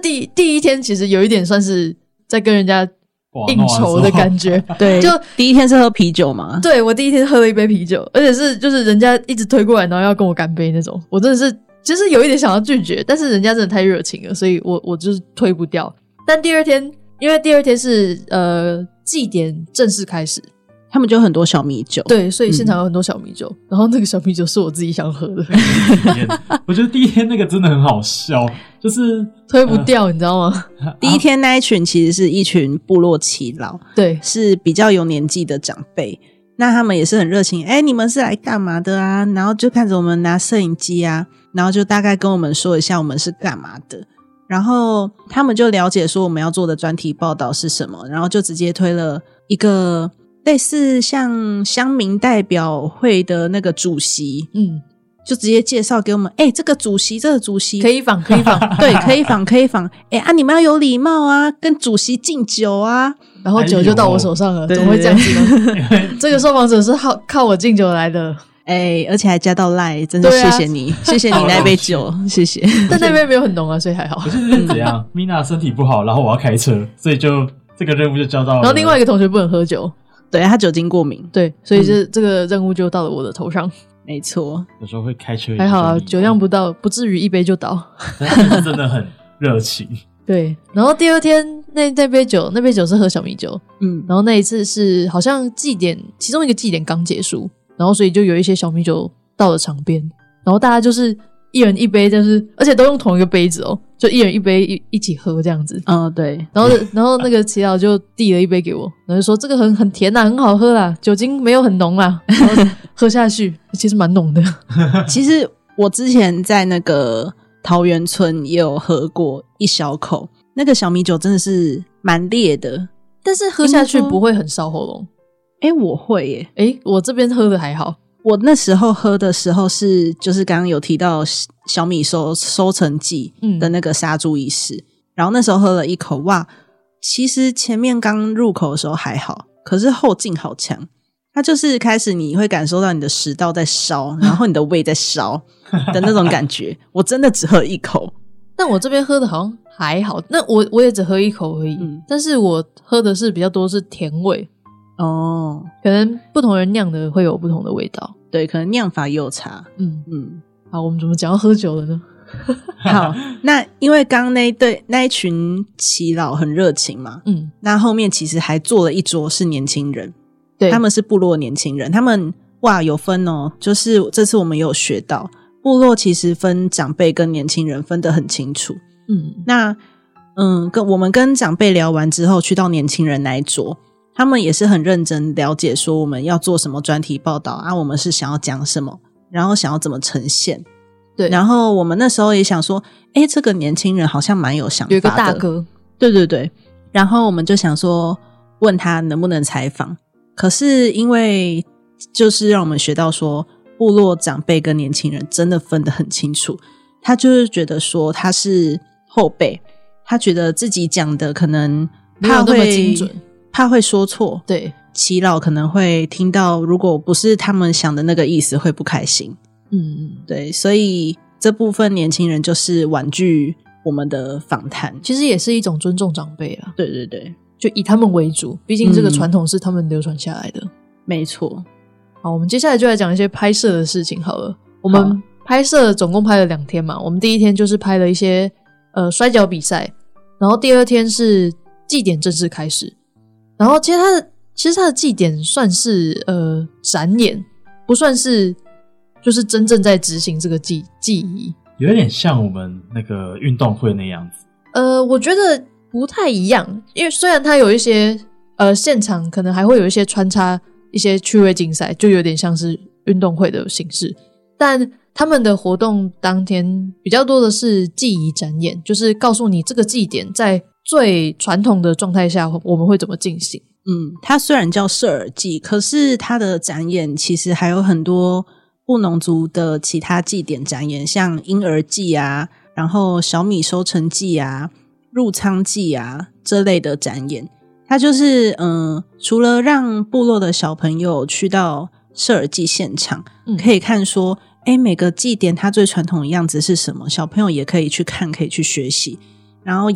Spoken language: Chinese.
第一天其实有一点算是在跟人家应酬的感觉。 对，就第一天是喝啤酒嘛。 对，我第一天喝了一杯啤酒，而且是就是人家一直推过来然后要跟我干杯那种，我真的是其实有一点想要拒绝，但是人家真的太热情了，所以我就是推不掉。但第二天因为第二天是祭典正式开始， 他们就有很多小米酒。 对，所以现场有很多小米酒，然后那个小米酒是我自己想喝的。 我觉得第一天那个真的很好笑，就是推不掉，你知道吗？ 第一天那一群其实是一群部落耆老， 对， 是比较有年纪的长辈，那他们也是很热情，你们是来干嘛的啊？然后就看着我们拿摄影机啊，然后就大概跟我们说一下我们是干嘛的，然后他们就了解说我们要做的专题报道是什么，然后就直接推了一个类似像乡民代表会的那个主席，就直接介绍给我们，这个主席可以访对，可以访你们要有礼貌啊，跟主席敬酒啊， 然后酒就到我手上了，怎么会这样子呢？这个受访者是靠我敬酒来的， 而且还加到赖，真的谢谢你，谢谢你那杯酒，谢谢。 但那杯没有很浓啊，所以还好。 可是怎样？Mina 身体不好，然后我要开车，所以就这个任务就交到了。 然后另外一个同学不能喝酒， 对，他酒精过敏， 对，所以这个任务就到了我的头上。 没错， 有时候会开车， 还好啊，酒量不到，不至于一杯就倒。 但真的很热情。 对，然后第二天那杯酒是喝小米酒，然后那一次是好像祭典其中一个祭典刚结束，然后所以就有一些小米酒到了场边，然后大家就是一人一杯，就是而且都用同一个杯子哦，就一人一杯一起喝这样子。 对。 然后那个耆老就递了一杯给我，然后就说这个很甜啦，很好喝啦，酒精没有很浓啦，然后喝下去其实蛮浓的。 其实我之前在那个桃园村也有喝过一小口，那个小米酒真的是蛮烈的， 但是喝下去不会很烧喉咙。 我会耶。 我这边喝的还好。 我那时候喝的时候是就是刚刚有提到小米收成季的那个杀猪仪式，然后那时候喝了一口，哇，其实前面刚入口的时候还好，可是后劲好强，它就是开始你会感受到你的食道在烧，然后你的胃在烧的那种感觉。我真的只喝一口， 但我这边喝的好像还好，那我也只喝一口而已，但是我喝的是比较多是甜味。可能不同人酿的会有不同的味道， 对，可能酿法也有差。 好，我们怎么讲到喝酒了呢？ 好，那因为刚那一群耆老很热情嘛，那后面其实还坐了一桌是年轻人，对，他们是部落年轻人，他们有分哦，就是这次我们也有学到，部落其实分长辈跟年轻人分得很清楚。那我们跟长辈聊完之后，去到年轻人那一桌。他们也是很认真了解说我们要做什么专题报道啊，我们是想要讲什么，然后想要怎么呈现。对，然后我们那时候也想说这个年轻人好像蛮有想法的， 有一个大哥， 对，然后我们就想说问他能不能采访，可是因为就是让我们学到说部落长辈跟年轻人真的分得很清楚，他就是觉得说他是后辈，他觉得自己讲的可能没有那么精准， 怕会说错， 对， 耆老可能会听到如果不是他们想的那个意思会不开心。对，所以这部分年轻人就是婉拒我们的访谈， 其实也是一种尊重长辈啊。 对， 就以他们为主，毕竟这个传统是他们流传下来的。 没错。 好，我们接下来就来讲一些拍摄的事情好了。我们拍摄总共拍了2天嘛，我们第一天就是拍了一些摔跤比赛，然后第二天是祭典正式开始。然后其实他的祭典算是展演，不算是就是真正在执行这个记忆， 有点像我们那个运动会那样子。 我觉得不太一样，因为虽然它有一些现场可能还会有一些穿插一些趣味竞赛，就有点像是运动会的形式，但他们的活动当天比较多的是记忆展演，就是告诉你这个祭典在最传统的状态下我们会怎么进行。 它虽然叫社尔祭，可是它的展演其实还有很多布农族的其他祭典展演，像婴儿祭啊，然后小米收成祭啊，入仓祭啊这类的展演。它就是除了让部落的小朋友去到社尔祭现场，可以看说每个祭典它最传统的样子是什么，小朋友也可以去看，可以去学习，然后